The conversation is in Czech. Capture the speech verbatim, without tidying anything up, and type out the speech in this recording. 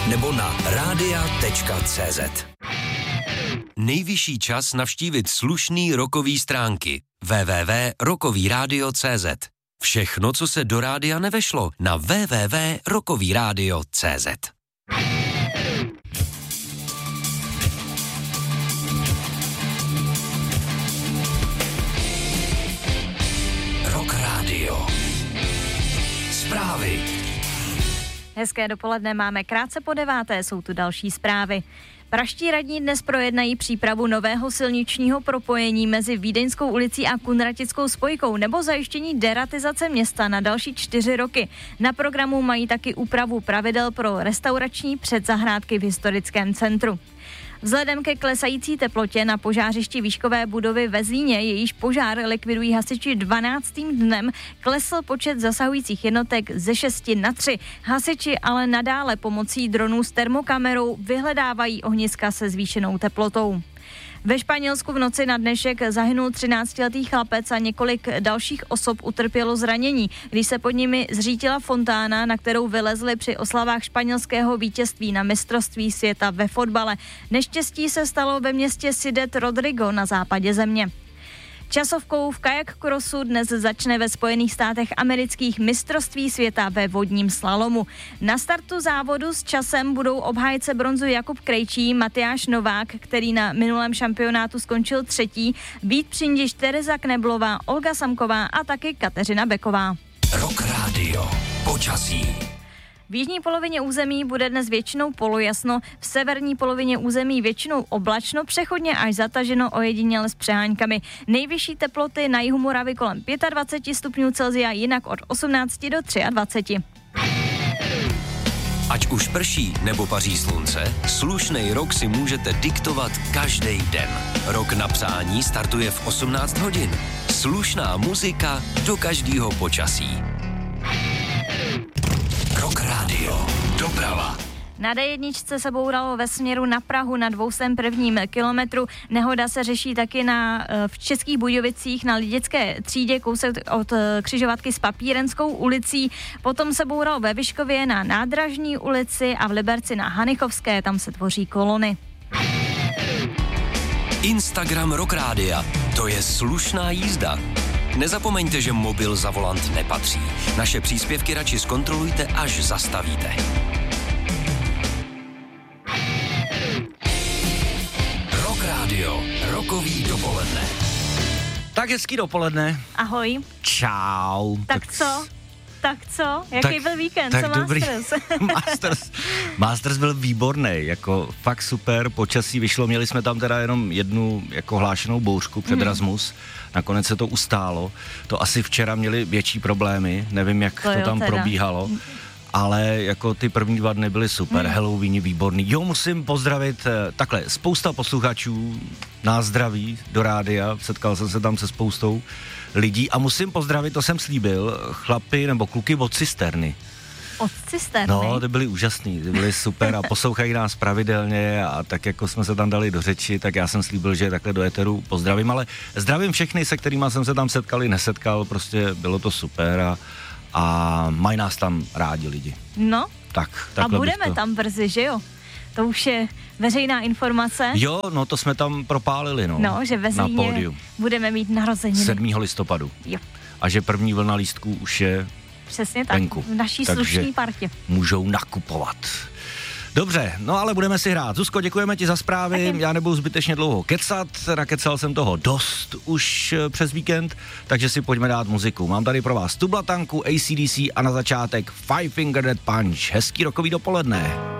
nebo na radia tečka cé zet. Nejvyšší čas navštívit slušný rockový stránky w w w tečka rockový rádio tečka cé zet. Všechno, co se do rádia nevešlo, na w w w tečka rockový rádio tečka cé zet. Rock Radio. Zprávy. Hezké dopoledne, máme krátce po deváté, jsou tu další zprávy. Praští radní dnes projednají přípravu nového silničního propojení mezi Vídeňskou ulicí a Kunratickou spojkou nebo zajištění deratizace města na další čtyři roky. Na programu mají taky úpravu pravidel pro restaurační předzahrádky v historickém centru. Vzhledem ke klesající teplotě na požářišti výškové budovy ve Zlíně, jejíž požár likvidují hasiči dvanáctým dnem, klesl počet zasahujících jednotek ze šesti na tři. Hasiči ale nadále pomocí dronů s termokamerou vyhledávají ohniska se zvýšenou teplotou. Ve Španělsku v noci na dnešek zahynul třináctiletý chlapec a několik dalších osob utrpělo zranění, když se pod nimi zřítila fontána, na kterou vylezli při oslavách španělského vítězství na mistrovství světa ve fotbale. Neštěstí se stalo ve městě Ciudad Rodrigo na západě země. Časovkou v kajak crossu dnes začne ve Spojených státech amerických mistrovství světa ve vodním slalomu. Na startu závodu s časem budou obhájce bronzu Jakub Krejčí, Matyáš Novák, který na minulém šampionátu skončil třetí, Vít Přindiš, Tereza Kneblová, Olga Samková a taky Kateřina Beková. Rock Radio. Počasí. V jižní polovině území bude dnes většinou polojasno, v severní polovině území většinou oblačno, přechodně až zataženo, ojediněle s přeháňkami. Nejvyšší teploty na jihu Moravy kolem dvacet pět stupňů Celsia, jinak od osmnácti do dvaceti tři. Ať už prší nebo paří slunce, slušnej rok si můžete diktovat každý den. Rok na přání startuje v osmnáct hodin. Slušná muzika do každého počasí. Rock Radio. Doprava. Na dé jedna se bouralo ve směru na Prahu na dvoustém prvním kilometru. Nehoda se řeší taky na, v Českých Budějovicích na Lidické třídě, kousek od křižovatky s Papírenskou ulicí. Potom se bouralo ve Vyškově na Nádražní ulici a v Liberci na Hanichovské, tam se tvoří kolony. Instagram Rock Rádia. To je slušná jízda. Nezapomeňte, že mobil za volant nepatří. Naše příspěvky radši zkontrolujte, až zastavíte. Rock Radio. Rockový dopoledne. Tak hezký dopoledne. Ahoj. Čau. Tak, tak co? Tak co? Jaký tak, byl víkend? Tak co dobrý. Masters? Masters? Masters byl výborný, jako fakt super, počasí vyšlo, měli jsme tam teda jenom jednu jako hlášenou bouřku před mm. Rasmus, nakonec se to ustálo, to asi včera měli větší problémy, nevím, jak to, to tam teda probíhalo, ale jako ty první dva dny byly super, mm. Halloween výborný. Jo, musím pozdravit, takhle, spousta posluchačů nás zdraví do rádia, setkal jsem se tam se spoustou lidí a musím pozdravit, to jsem slíbil, chlapy nebo kluky od Cisterny. Od Cisterny? No, ty byli úžasný, ty byli super a poslouchají nás pravidelně a tak jako jsme se tam dali do řeči, tak já jsem slíbil, že takhle do éteru pozdravím, ale zdravím všechny, se kterými jsem se tam setkal i nesetkal, prostě bylo to super a, a mají nás tam rádi lidi. No, tak, a budeme to tam brzy, že jo? To už je veřejná informace. Jo, no to jsme tam propálili, no. No, že ve Zlíně budeme mít narozeniny. sedmého listopadu. Jo. A že první vlna lístků už je přesně tak, venku. V naší slušný partě. Můžou nakupovat. Dobře, no ale budeme si hrát. Zuzko, děkujeme ti za zprávy, taky. Já nebudu zbytečně dlouho kecat, nakecal jsem toho dost už přes víkend, takže si pojďme dát muziku. Mám tady pro vás Tublatanku, A C D C a na začátek Five Finger Death Punch. Hezký rokový dopoledne.